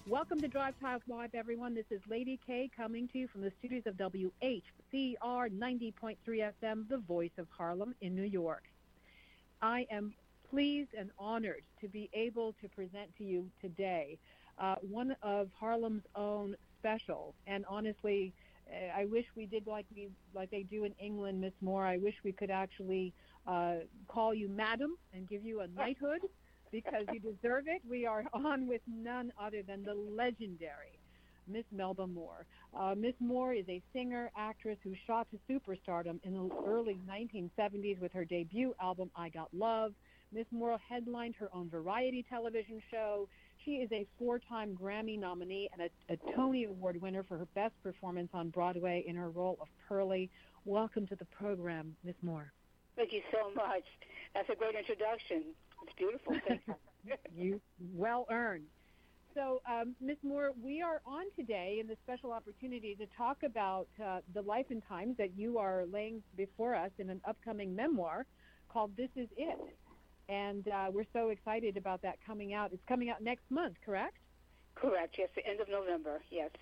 Welcome to Drive Talk Live, everyone. This is Lady K coming to you from the studios of WHCR 90.3 FM, the voice of Harlem in New York. I am pleased and honored to be able to present to you today one of Harlem's own specials. And honestly, I wish we did like they do in England, Miss Moore. I wish we could actually call you Madam and give you a knighthood, because you deserve it. We are on with none other than the legendary Miss Melba Moore. Miss Moore is a singer, actress who shot to superstardom in the early 1970s with her debut album, I Got Love. Miss Moore headlined her own variety television show. She is a 4-time Grammy nominee and a Tony Award winner for her best performance on Broadway in her role of Pearlie. Welcome to the program, Miss Moore. Thank you so much. That's a great introduction. It's beautiful. Thank you. You well earned. So, Ms. Moore, we are on today in this special opportunity to talk about the life and times that you are laying before us in an upcoming memoir called This Is It. And we're so excited about that coming out. It's coming out next month, correct? Correct, yes, the end of November, yes.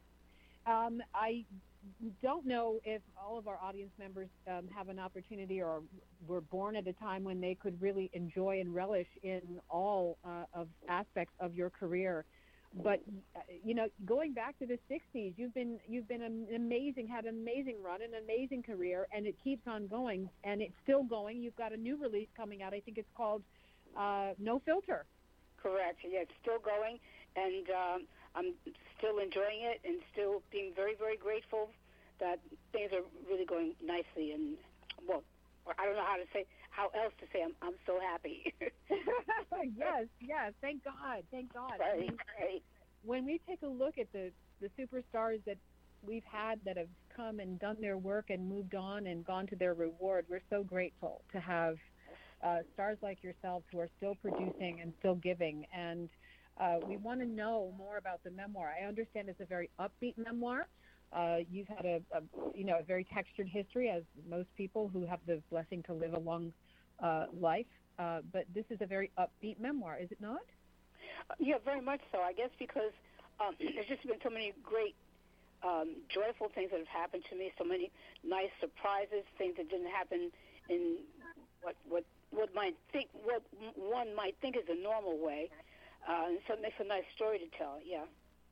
I don't know if all of our audience members have an opportunity or were born at a time when they could really enjoy and relish in all of aspects of your career. But going back to the 60s, you've been had an amazing run, an amazing career, and it keeps on going, and it's still going. You've got a new release coming out. I think it's called No Filter. Correct. Yeah, it's still going, and I'm still enjoying it and still being very, very grateful that things are really going nicely. And, well, I don't know how else to say I'm so happy. Yes. Thank God. Right. When we take a look at the superstars that we've had that have come and done their work and moved on and gone to their reward, we're so grateful to have stars like yourselves who are still producing and still giving. And we want to know more about the memoir. I understand it's a very upbeat memoir. You've had a very textured history, as most people who have the blessing to live a long life. But this is a very upbeat memoir, is it not? Yeah, very much so. I guess because there's just been so many great, joyful things that have happened to me. So many nice surprises, things that didn't happen in what one might think is a normal way. So it makes a nice story to tell. Yeah.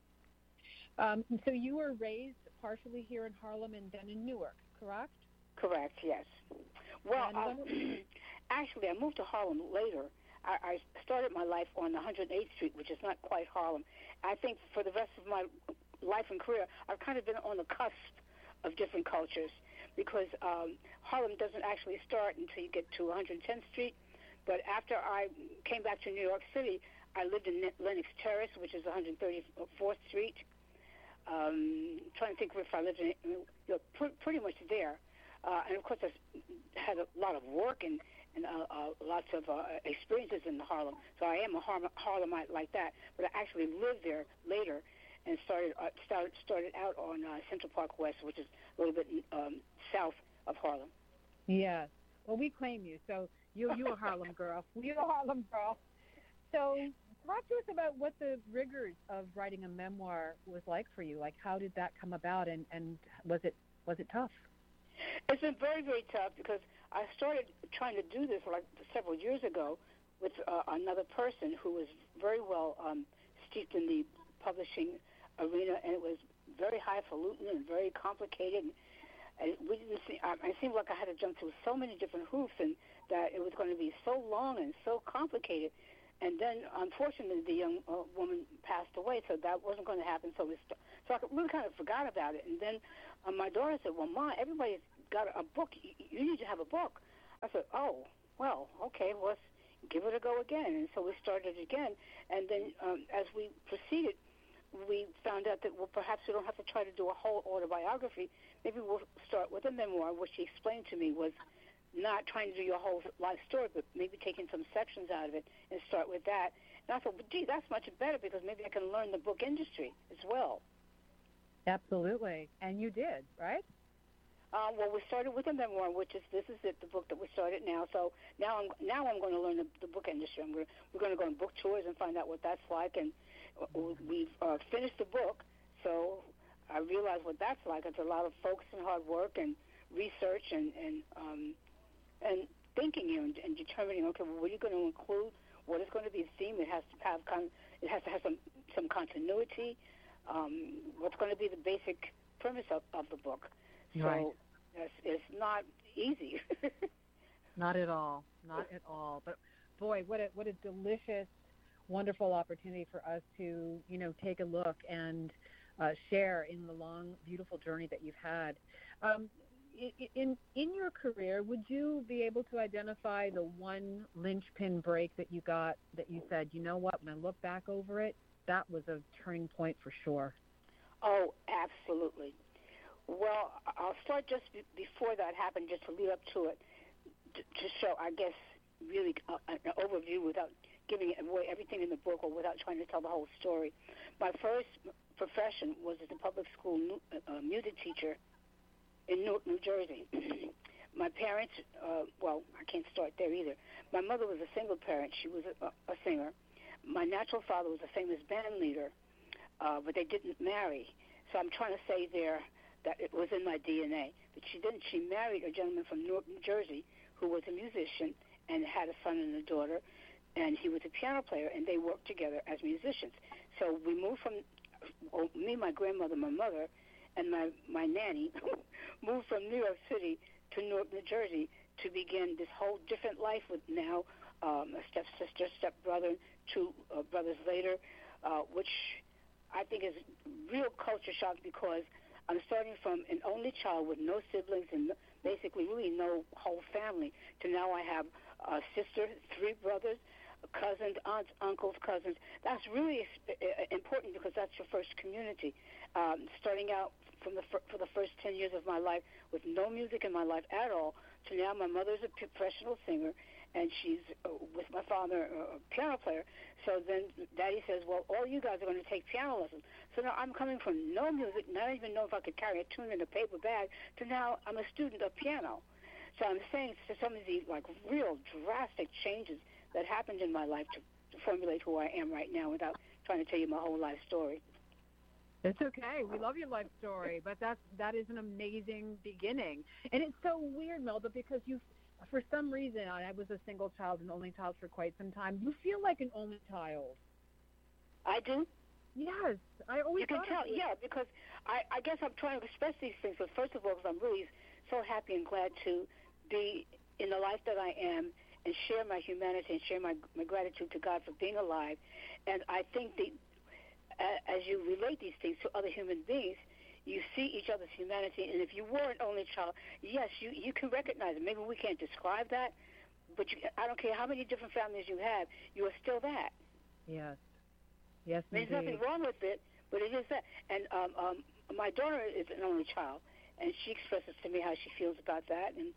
So you were raised partially here in Harlem and then in Newark, correct? Correct, yes. Well, actually, I moved to Harlem later. I started my life on 108th Street, which is not quite Harlem. I think for the rest of my life and career, I've kind of been on the cusp of different cultures, because Harlem doesn't actually start until you get to 110th Street. But after I came back to New York City, I lived in Lenox Terrace, which is 134th Street. Trying to think if I lived in pretty much there. And, of course, I had a lot of work and lots of experiences in Harlem. So I am a Harlemite like that. But I actually lived there later and started out on Central Park West, which is a little bit south of Harlem. Yes. Well, we claim you. So you're a Harlem girl. You're a Harlem girl. So talk to us about what the rigors of writing a memoir was like for you. Like, how did that come about, and was it tough? It's been very, very tough, because I started trying to do this like several years ago with another person who was very well steeped in the publishing arena, and it was very highfalutin and very complicated. And we didn't see. It seemed like I had to jump through so many different hoops, and that it was going to be so long and so complicated. And then, unfortunately, the young woman passed away, so that wasn't going to happen. So I really kind of forgot about it. And then my daughter said, "Well, Ma, everybody's got a book. You need to have a book." I said, "Oh, well, okay, let's give it a go again." And so we started again. And then as we proceeded, we found out that, well, perhaps we don't have to try to do a whole autobiography. Maybe we'll start with a memoir, which she explained to me was not trying to do your whole life story, but maybe taking some sections out of it and start with that. And I thought, well, gee, that's much better, because maybe I can learn the book industry as well. Absolutely. And you did, right? Well, we started with a memoir, which is this is it, the book that we started now. So now I'm going to learn the book industry. We're going to go on book tours and find out what that's like. And we've finished the book, so I realize what that's like. It's a lot of focus and hard work and research and thinking here and determining. Okay, well, what are you going to include? What is going to be the theme? It has to have some continuity. What's going to be the basic premise of the book? So right. It's not easy. Not at all. Not at all. But boy, what a delicious, wonderful opportunity for us to, take a look and share in the long, beautiful journey that you've had. In your career, would you be able to identify the one linchpin break that you got that you said, you know what, when I look back over it, that was a turning point for sure? Oh, absolutely. Well, I'll start just before that happened, just to lead up to it, to show, I guess, really an overview without giving away everything in the book or without trying to tell the whole story. My first profession was as a public school music teacher in Newark, New Jersey. My parents, well, I can't start there either. My mother was a single parent. She was a singer. My natural father was a famous band leader, but they didn't marry. So I'm trying to say there that it was in my DNA. But she didn't. She married a gentleman from Newark, New Jersey, who was a musician and had a son and a daughter, and he was a piano player, and they worked together as musicians. So we moved from, me, my grandmother, my mother, and my nanny moved from New York City to Newark, New Jersey to begin this whole different life with now a stepsister, stepbrother, two brothers later, which I think is real culture shock because I'm starting from an only child with no siblings and basically really no whole family to now I have a sister, three brothers, cousins, aunts, uncles, cousins. That's really important because that's your first community. Starting out for the first 10 years of my life with no music in my life at all to now my mother's a professional singer and she's with my father a piano player. So then Daddy says, well, all you guys are going to take piano lessons. So now I'm coming from no music, not even know if I could carry a tune in a paper bag, to now I'm a student of piano. So I'm saying to some of these like real drastic changes that happened in my life to formulate who I am right now without trying to tell you my whole life story. It's okay. We love your life story, but that is an amazing beginning. And it's so weird, Melba, because for some reason, I was a single child and only child for quite some time. You feel like an only child. I do? Yes. I always You can tell, yeah, because I guess I'm trying to express these things. But first of all, because I'm really so happy and glad to be in the life that I am and share my humanity and share my gratitude to God for being alive. And I think as you relate these things to other human beings, you see each other's humanity. And if you were an only child, yes, you can recognize it. Maybe we can't describe that, but I don't care how many different families you have, you are still that. Yes. Yes, There's nothing wrong with it, but it is that. And my daughter is an only child, and she expresses to me how she feels about that. And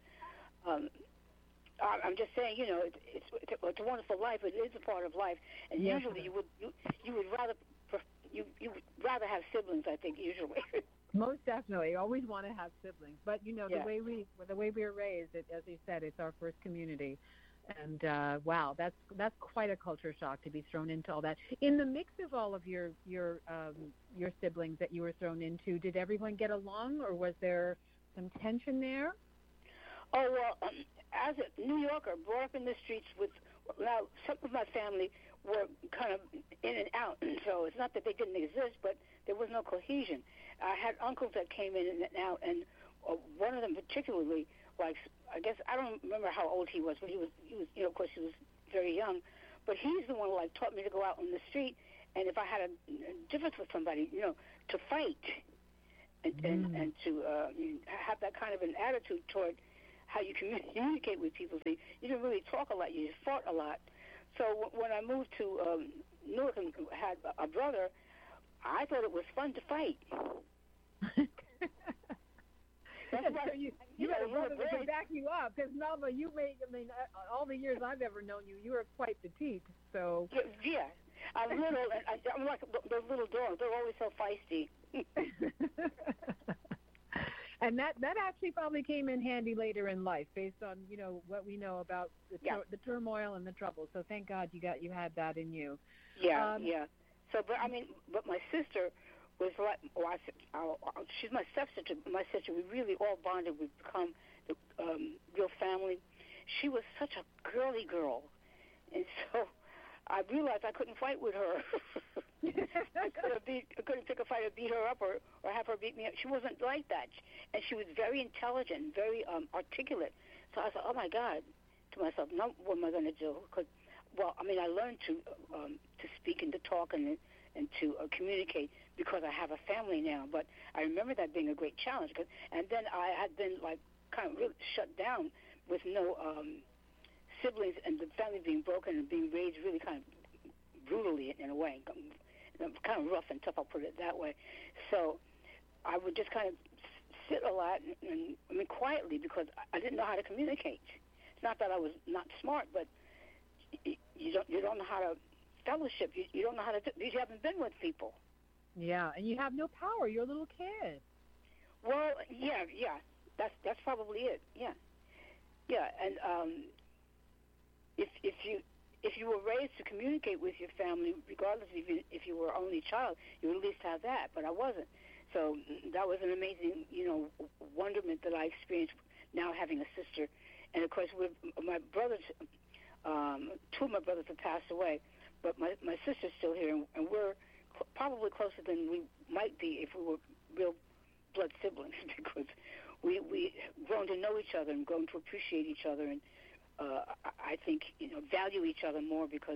I'm just saying, it's a wonderful life. It is a part of life, and yes, usually you would rather have siblings. I think usually. Most definitely, you always want to have siblings, but the way we are raised, as you said, it's our first community. And wow, that's quite a culture shock to be thrown into all that. In the mix of all of your siblings that you were thrown into, did everyone get along, or was there some tension there? Oh well, as a New Yorker, brought up in the streets with now some of my family were kind of in and out, so it's not that they didn't exist, but there was no cohesion. I had uncles that came in and out, and one of them particularly. Like, I guess I don't remember how old he was, but he was, of course, he was very young. But he's the one who taught me to go out on the street, and if I had a difference with somebody, to fight and to have that kind of an attitude toward how you communicate with people. So you didn't really talk a lot; you just fought a lot. So when I moved to Newark and had a brother, I thought it was fun to fight. That's why you had a brother that could back you up, because Melba, all the years I've ever known you, you were quite petite. So yeah, I'm little, and I'm like those little dogs. They're always so feisty. And that actually probably came in handy later in life, based on what we know about the turmoil and the trouble. So thank God you had that in you. Yeah, yeah. So, but my sister was like, she's my stepsister. My sister, we really all bonded. We've become real family. She was such a girly girl, and so I realized I couldn't fight with her. I couldn't pick a fight or beat her up or have her beat me up. She wasn't like that, and she was very intelligent, very articulate. So I thought, oh my God, to myself, now what am I going to do? Because, I learned to speak and to talk and to communicate because I have a family now. But I remember that being a great challenge. And then I had been kind of really shut down with no siblings, and the family being broken and being raised really kind of brutally in a way, kind of rough and tough, I'll put it that way. So I would just kind of sit a lot and quietly, because I didn't know how to communicate. It's not that I was not smart, but you don't know how to fellowship. You don't know how to because you haven't been with people. Yeah, and you have no power. You're a little kid. Well, yeah. That's probably it. Yeah. And if you were raised to communicate with your family, regardless if you were only child, you would at least have that. But I wasn't. So that was an amazing, wonderment that I experienced now having a sister. And of course, with my brothers, two of my brothers have passed away, but my sister's still here, and we're probably closer than we might be if we were real blood siblings, because we grown to know each other and grown to appreciate each other, and I think value each other more, because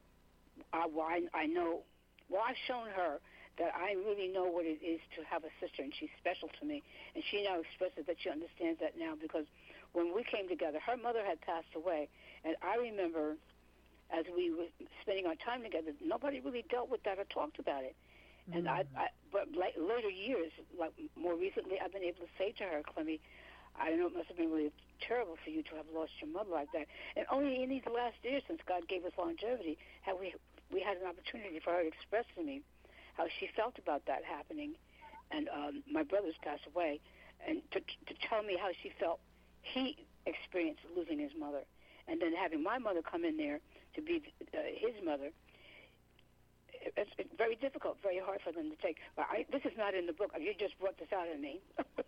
I know. Well, I've shown her that I really know what it is to have a sister, and she's special to me. And she now expresses that she understands that now, because when we came together, her mother had passed away, and I remember as we were spending our time together, nobody really dealt with that or talked about it. And but later years, like more recently, I've been able to say to her, Clemmy, I know it must have been really terrible for you to have lost your mother like that. And only in these last years, since God gave us longevity, have we had an opportunity for her to express to me how she felt about that happening. And my brother's passed away, and to tell me how she felt he experienced losing his mother. And then having my mother come in there to be his mother, it's very difficult, very hard for them to take. But this is not in the book. You just brought this out of me.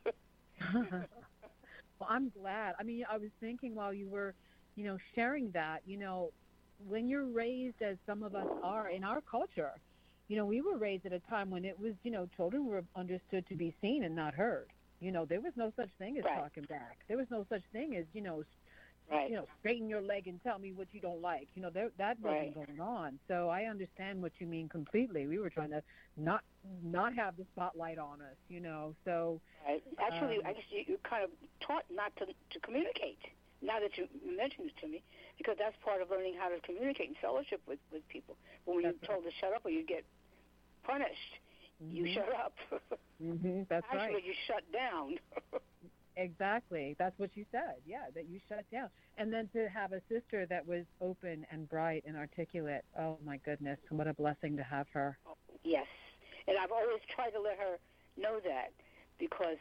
Well, I'm glad. I mean, I was thinking while you were, sharing that, when you're raised as some of us are in our culture, we were raised at a time when it was, children were understood to be seen and not heard. There was no such thing as talking back. There was no such thing as, straighten your leg and tell me what you don't like. That wasn't going on. So I understand what you mean completely. We were trying to not have the spotlight on us, so. Right. Actually, I guess you kind of taught not to communicate, now that you mentioned it to me, because that's part of learning how to communicate and fellowship with people. When you're told to shut up or you get punished, you shut up. That's Actually, right. Actually, you shut down. Exactly. That's what you said. Yeah, that you shut down. And then to have a sister that was open and bright and articulate, oh, my goodness, what a blessing to have her. Yes. And I've always tried to let her know that, because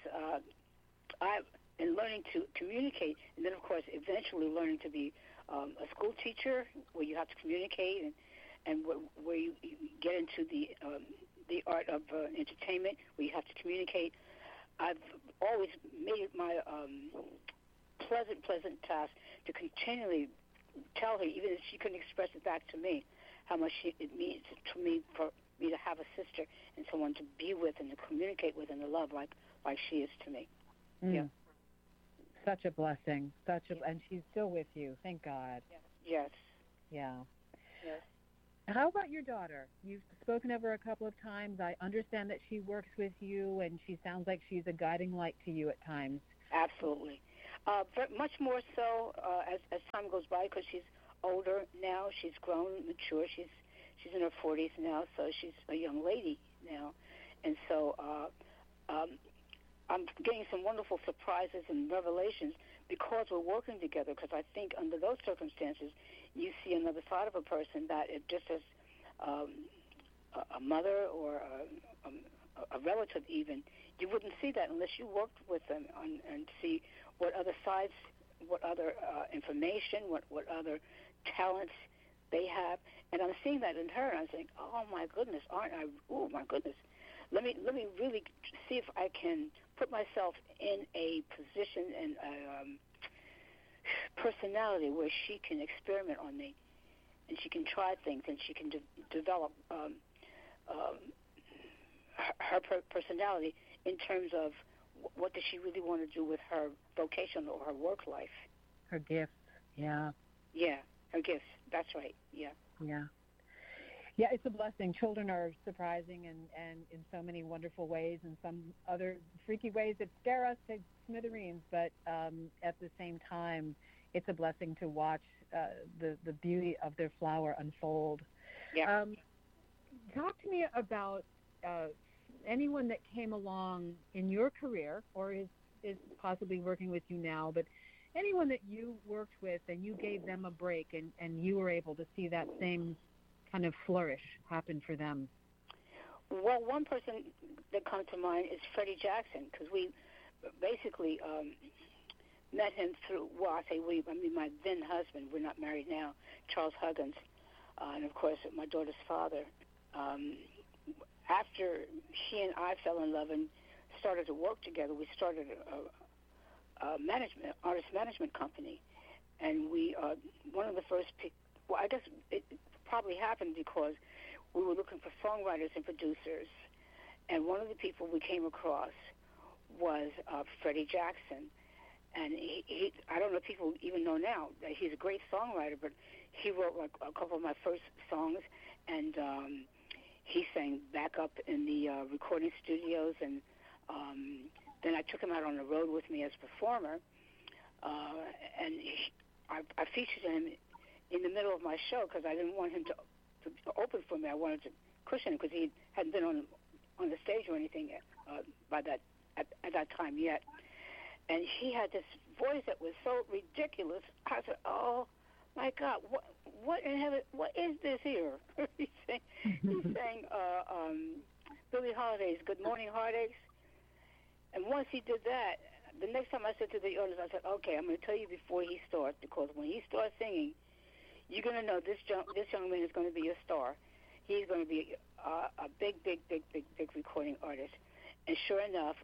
in learning to communicate, and then, of course, eventually learning to be a school teacher where you have to communicate, and where you get into the art of entertainment where you have to communicate. I've always made it my pleasant task to continually tell her, even if she couldn't express it back to me, how much it means to me for me to have a sister and someone to be with and to communicate with and to love like she is to me. Yeah. Such a blessing. And she's still with you. Thank God. Yes. Yeah. Yes. How about your daughter? You've spoken of her a couple of times. I understand that she works with you, and she sounds like she's a guiding light to you at times. Absolutely. Much more so as time goes by, because she's older now. She's grown, mature. She's in her 40s now, so she's a young lady now. And so I'm getting some wonderful surprises and revelations because we're working together, because I think under those circumstances, you see another side of a person that it just as a mother or a relative even, you wouldn't see that unless you worked with them and see what other sides, what other information, what other talents they have. And I'm seeing that in her, and I'm saying, oh my goodness, aren't I? Oh my goodness. Let me really see if I can put myself in a position and a personality where she can experiment on me, and she can try things, and she can develop her personality in terms of what does she really want to do with her vocation or her work life. Her gifts, yeah. Yeah, her gifts. That's right. Yeah. Yeah. Yeah, it's a blessing. Children are surprising and in so many wonderful ways, and some other freaky ways that scare us to smithereens. But at the same time, it's a blessing to watch the beauty of their flower unfold. Yeah. Talk to me about anyone that came along in your career or is possibly working with you now, but anyone that you worked with and you gave them a break and you were able to see that same kind of flourish happen for them. Well, one person that comes to mind is Freddie Jackson, because we basically met him through, well, I say we, I mean my then husband, we're not married now, Charles Huggins, and of course my daughter's father. After he and I fell in love and started to work together, we started a artist management company, and we one of the first well, I guess it probably happened because we were looking for songwriters and producers, and one of the people we came across was Freddie Jackson, and he I don't know if people even know now that he's a great songwriter, but he wrote like a couple of my first songs, and he sang back up in the recording studios, and then I took him out on the road with me as a performer, and I featured him in the middle of my show because I didn't want him to open for me. I wanted to cushion him because he hadn't been on the stage or anything at that time yet. And he had this voice that was so ridiculous. I said, "Oh my God, what in heaven? What is this here?" He sang Billie Holiday's "Good Morning Heartaches." And once he did that, the next time I said to the audience, I said, "Okay, I'm going to tell you before he starts, because when he starts singing, you're going to know this young man is going to be a star. He's going to be a big recording artist." And sure enough,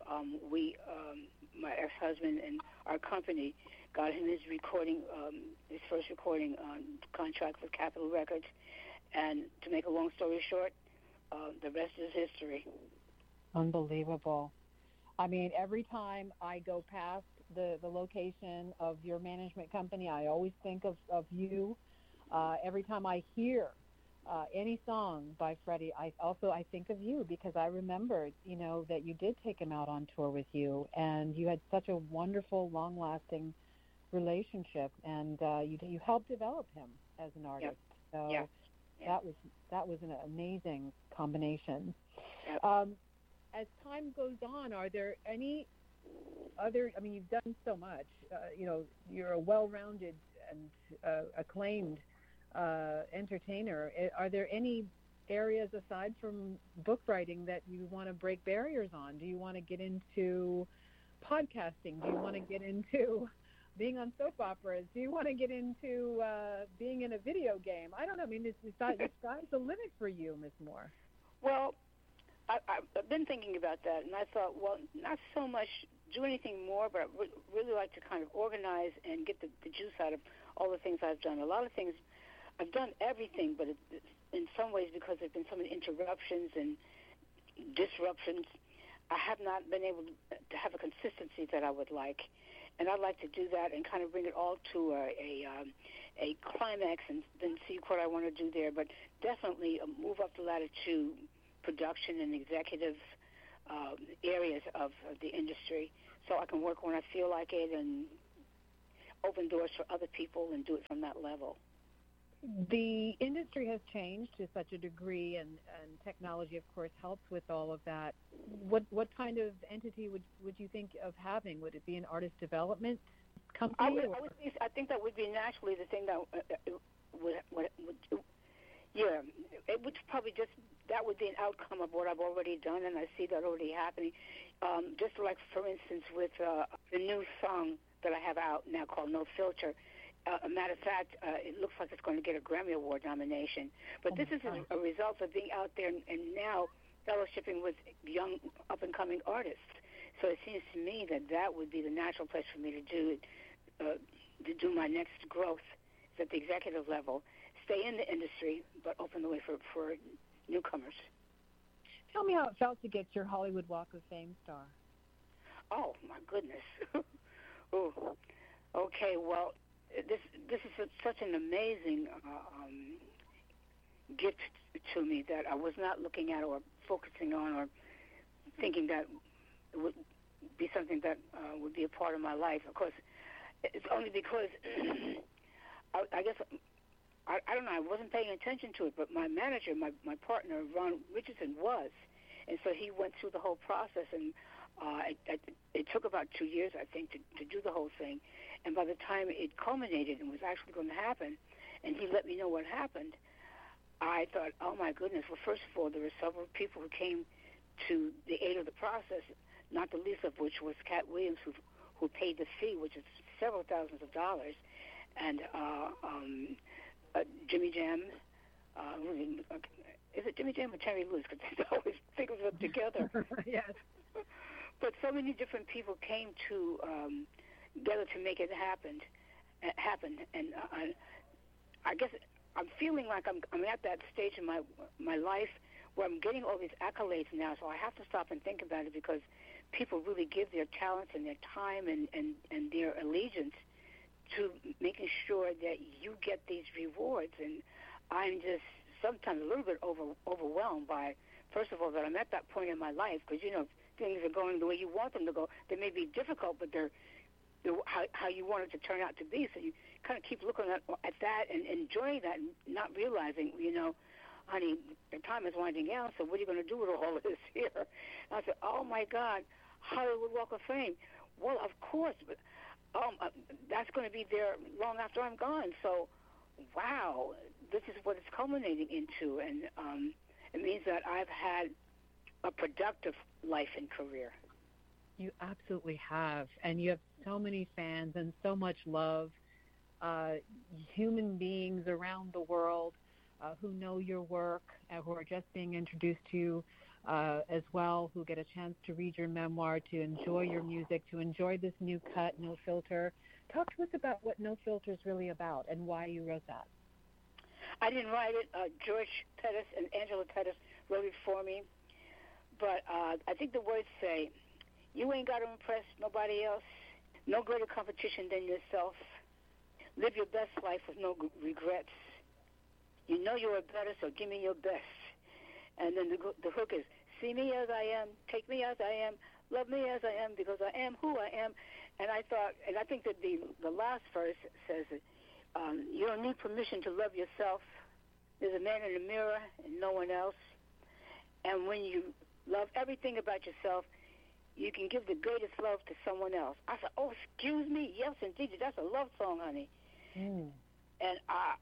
my ex-husband and our company got him his first recording contract with Capitol Records. And to make a long story short, the rest is history. Unbelievable. I mean, every time I go past the location of your management company, I always think of you. Every time I hear any song by Freddie, I think of you, because I remember, that you did take him out on tour with you, and you had such a wonderful, long-lasting relationship, and you helped develop him as an artist. Yep. So Yeah. that was an amazing combination. Yep. As time goes on, are there any other, I mean, you've done so much, you're a well-rounded and acclaimed entertainer. Are there any areas aside from book writing that you want to break barriers on? Do you want to get into podcasting? Do you want to get into being on soap operas? Do you want to get into being in a video game? I don't know. I mean, the sky's the limit for you, Ms. Moore. Well, I've been thinking about that, and I thought, well, not so much do anything more, but I really like to kind of organize and get the juice out of all the things I've done. A lot of things, I've done everything, but in some ways, because there have been so many interruptions and disruptions, I have not been able to have a consistency that I would like. And I'd like to do that and kind of bring it all to a climax and then see what I want to do there. But definitely move up the ladder to production and executive areas of the industry, so I can work when I feel like it and open doors for other people and do it from that level. The industry has changed to such a degree, and technology, of course, helps with all of that. What kind of entity would you think of having? Would it be an artist development company? I think that would be naturally the thing that would yeah, it would probably just that would be an outcome of what I've already done, and I see that already happening. Just like, for instance, with the new song that I have out now called No Filter. A matter of fact, it looks like it's going to get a Grammy Award nomination. But this is a result of being out there and now fellowshipping with young, up-and-coming artists. So it seems to me that would be the natural place for me to do my next growth is at the executive level, stay in the industry, but open the way for newcomers. Tell me how it felt to get your Hollywood Walk of Fame star. Oh, my goodness. Oh, okay, well, this is such an amazing gift to me that I was not looking at or focusing on or thinking that it would be something that would be a part of my life. Of course, it's only because I guess I don't know. I wasn't paying attention to it, but my manager, my partner, Ron Richardson, was, and so he went through the whole process, and it took about 2 years, I think, to do the whole thing. And by the time it culminated and was actually going to happen, and he let me know what happened, I thought, oh my goodness. Well, first of all, there were several people who came to the aid of the process, not the least of which was Cat Williams, who paid the fee, which is several thousands of dollars, and Jimmy Jam. Is it Jimmy Jam or Terry Lewis? Because I always think of them together. Yes. But so many different people came together to make it happen. And I guess I'm feeling like I'm at that stage in my life where I'm getting all these accolades now, so I have to stop and think about it, because people really give their talents and their time and their allegiance to making sure that you get these rewards. And I'm just sometimes a little bit overwhelmed by, first of all, that I'm at that point in my life, because, things are going the way you want them to go. They may be difficult, but they're how you want it to turn out to be. So you kind of keep looking at that and enjoying that, and not realizing, honey, the time is winding down, so what are you going to do with all of this here? And I said, oh, my God, Hollywood Walk of Fame. Well, of course, but that's going to be there long after I'm gone. So, wow, this is what it's culminating into, and it means that I've had a productive life and career. You absolutely have, and you have so many fans and so much love, human beings around the world who know your work, who are just being introduced to you as well, who get a chance to read your memoir, to enjoy your music, to enjoy this new cut, No Filter. Talk to us about what No Filter is really about and why you wrote that. I didn't write it. George Pettis and Angela Pettis wrote it for me. But I think the words say, you ain't got to impress nobody else. No greater competition than yourself. Live your best life with no regrets. You know you're better, so give me your best. And then the hook is, see me as I am, take me as I am, love me as I am, because I am who I am. And I think that the last verse says that you don't need permission to love yourself. There's a man in the mirror and no one else. And when you love everything about yourself, you can give the greatest love to someone else. I said, oh, excuse me. Yes, indeed. That's a love song, honey. Mm. And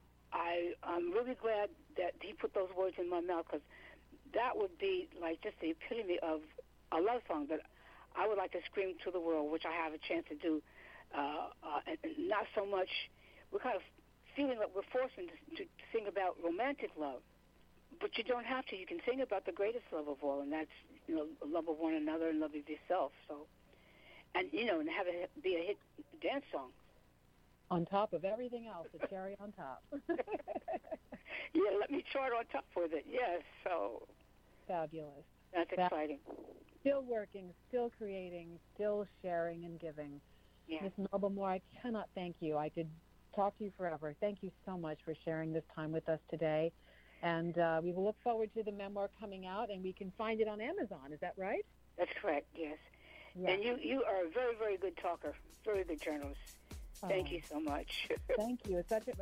I'm really glad that he put those words in my mouth, because that would be like just the epitome of a love song that I would like to scream to the world, which I have a chance to do. And not so much, we're kind of feeling like we're forced to sing about romantic love. But you don't have to. You can sing about the greatest love of all, and that's, love of one another and love of yourself. So, and have it be a hit dance song. On top of everything else, a cherry on top. Yeah, let me chart on top with it. Yes, so. Fabulous. That's exciting. Still working, still creating, still sharing and giving. Yeah. Ms. Melba Moore, I cannot thank you. I could talk to you forever. Thank you so much for sharing this time with us today. And we will look forward to the memoir coming out, and we can find it on Amazon. Is that right? That's correct, yes. And you are a very, very good talker, very good journalist. Thank you so much. Thank you. It's such a